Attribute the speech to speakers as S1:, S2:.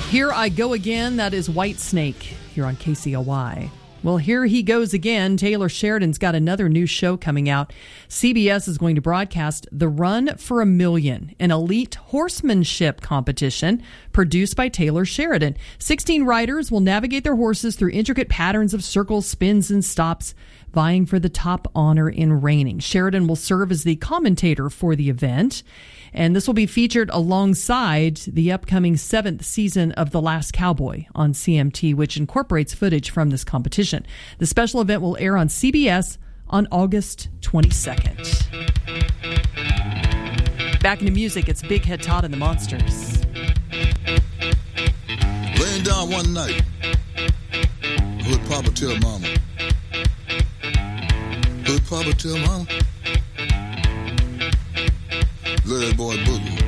S1: Here I Go Again, that is Whitesnake here on KCOY. Well, here he goes again. Taylor Sheridan's got another new show coming out. CBS is going to broadcast The Run for a Million, an elite horsemanship competition produced by Taylor Sheridan. 16 riders will navigate their horses through intricate patterns of circles, spins, and stops, vying for the top honor in reining. Sheridan will serve as the commentator for the event, and this will be featured alongside the upcoming 7th season of The Last Cowboy on CMT, which incorporates footage from this competition. The special event will air on CBS on August 22nd. Back into music, it's Big Head Todd and the Monsters.
S2: Laying down one night, would Papa tell Mama? Would Papa tell Mama? Let that boy boogie.